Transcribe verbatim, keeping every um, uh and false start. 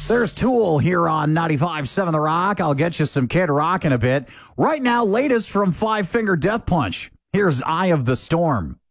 There's Tool here on ninety-five point seven The Rock. I'll get you some Kid Rock in a bit. Right now, latest from Five Finger Death Punch. Here's Eye of the Storm.